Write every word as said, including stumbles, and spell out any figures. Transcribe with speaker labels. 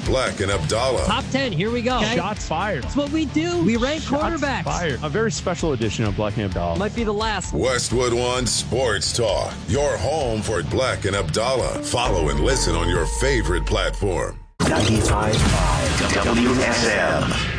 Speaker 1: Black and Abdallah.
Speaker 2: Top ten, here we go.
Speaker 3: Okay. Shots fired.
Speaker 2: That's what we do. We rank
Speaker 3: Shots
Speaker 2: quarterbacks.
Speaker 3: fired. A very special edition of Black and Abdallah.
Speaker 2: Might be the last.
Speaker 1: Westwood One Sports Talk, your home for Black and Abdallah. Follow and listen on your favorite platform.
Speaker 4: ninety-five point five W S M.